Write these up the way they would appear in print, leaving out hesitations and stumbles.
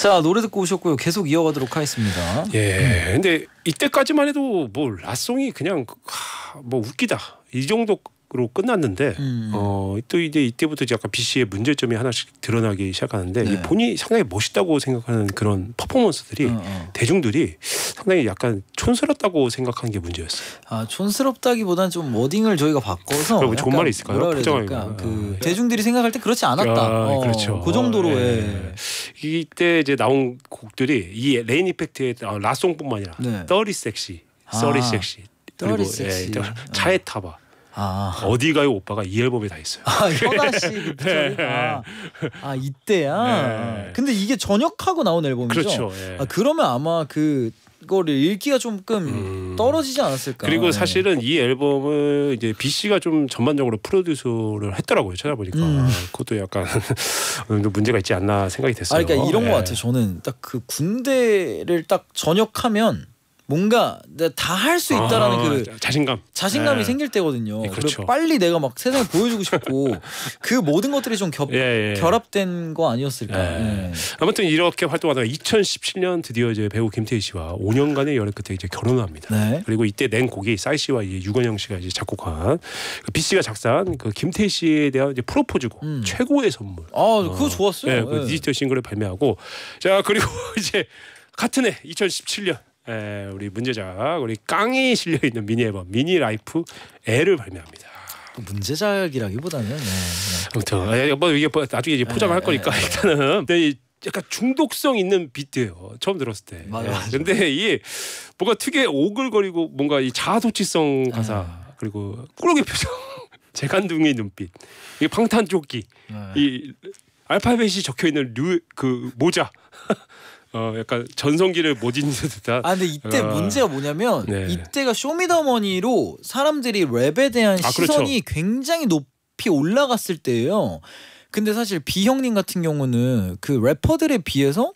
자, 노래 듣고 오셨고요. 계속 이어가도록 하겠습니다. 예. 근데 이때까지만 해도 뭐 라송이 그냥 뭐 웃기다 이 정도로 끝났는데 또 이제 이때부터 약간 BC의 문제점이 하나씩 드러나기 시작하는데 네. 본인이 상당히 멋있다고 생각하는 그런 퍼포먼스들이 대중들이 상당히 약간 촌스럽다고 생각하는 게 문제였어요. 아, 촌스럽다기보다는 좀 워딩을 저희가 바꿔서 그럼 좋은 말이 있을까요? 뭐라 그래야 될까? 그 대중들이 생각할 때 그렇지 않았다. 그렇죠. 그 정도로 예. 이때 이제 나온 곡들이 이 레인 이펙트의 라송뿐만 아니라 네. 떨리 섹시, 써리 섹시, 그리고 섹시. 차에 타봐. 어디 가요 오빠가 이 앨범에 다 있어요. 현아 씨 그 피처링. 이때야. 네. 근데 이게 전역하고 나온 앨범이죠. 그렇죠. 예. 그러면 아마 그거를 읽기가 조금 떨어지지 않았을까. 그리고 사실은 이 앨범을 이제 BC가 좀 전반적으로 프로듀서를 했더라고요. 찾아보니까 그것도 약간 어느 정도 문제가 있지 않나 생각이 됐어요. 그러니까 이런 거 같아요. 저는 딱 그 군대를 딱 전역하면 뭔가 다 할 수 있다라는 그 자신감이 생길 때거든요. 그렇죠. 빨리 내가 막 세상에 보여주고 싶고 그 모든 것들이 좀 결합된 거 아니었을까. 아무튼 이렇게 활동하다가 2017년 드디어 이제 배우 김태희 씨와 5년간의 열애 끝에 이제 결혼을 합니다. 네. 그리고 이때 낸 곡이 싸이 씨와 이제 유건영 씨가 이제 작곡한 그 B 씨가 작사한 그 김태희 씨에 대한 이제 프로포즈곡 최고의 선물. 그거 좋았어요. 네, 그 디지털 싱글을 발매하고 자 그리고 이제 같은 해 2017년. 우리 문제작 우리 깡이 실려 있는 미니 앨범 미니 라이프 L을 발매합니다. 문제작이라기보다는 아무튼 뭐 이게 나중에 이제 포장할 거니까 일단은 약간 중독성 있는 비트예요. 처음 들었을 때. 맞아. 근데 이게 뭔가 특유의 오글거리고 뭔가 이 자아도취성 가사 그리고 꾸러기 표정, 재간둥이 눈빛, 이 방탄조끼, 이 알파벳이 적혀 있는 그 모자. 약간 전성기를 못 잊는 듯한. 근데 이때 문제가 뭐냐면 이때가 쇼미더머니로 사람들이 랩에 대한 시선이 그렇죠. 굉장히 높이 올라갔을 때예요. 근데 사실 비 형님 같은 경우는 그 래퍼들에 비해서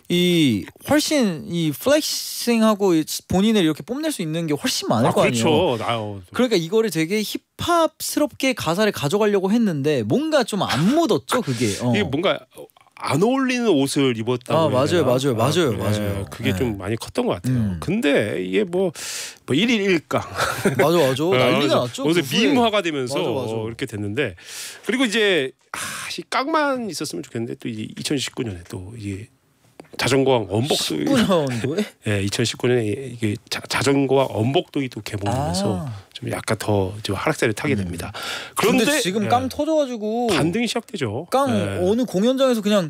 훨씬 플렉싱하고 본인을 이렇게 뽐낼 수 있는 게 훨씬 많을 거 아니에요. 그렇죠. 그러니까 이거를 되게 힙합스럽게 가사를 가져가려고 했는데 뭔가 좀 안 묻었죠 그게. 이게 뭔가 안 어울리는 옷을 입었다고. 맞아요. 그게 좀 많이 컸던 것 같아요. 근데 이게 뭐 1일 1강. 맞아. 난리가 났죠. 요새 밈화가 되면서 맞아. 이렇게 됐는데 그리고 이제 이 깡만 있었으면 좋겠는데 또 2019년에 또 이게 자전거왕 언복도이 19년도에? 네, 2019년에 이게 자전거왕 언복도이 또 개봉하면서 좀 약간 더 좀 하락세를 타게 됩니다. 그런데 지금 깡 터져가지고 반등이 시작되죠. 깡 어느 공연장에서 그냥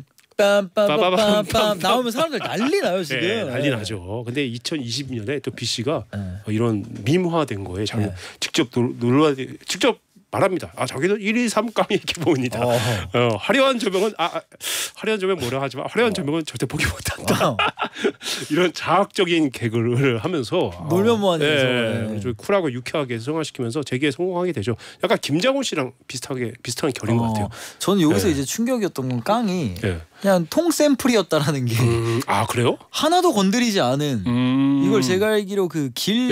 빰빰빰빰빰 나오면 사람들 난리 나요 지금. 난리 나죠. 근데 2020년에 또 B 씨가 이런 밈화된 거에 직접 직접 말합니다. 자기는 1, 2, 3깡이 이렇게 보입니다. 화려한 조명은 화려한 조명 뭐라 하지만 화려한 조명은 절대 보기 못한다. 이런 자학적인 개그를 하면서 놀면 뭐하면서 좀 쿨하고 유쾌하게 성화시키면서 재기에 성공하게 되죠. 약간 김장훈 씨랑 비슷한 결인 것 같아요. 저는 여기서 이제 충격이었던 건 깡이 그냥 통 샘플이었다라는 게. 그래요? 하나도 건드리지 않은. 이걸 제가 알기로 그 길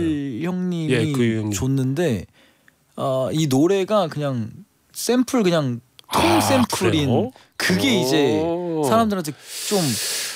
형님이 줬는데. 이 노래가 그냥 샘플 그냥 통 샘플인 그게 이제 사람들한테 좀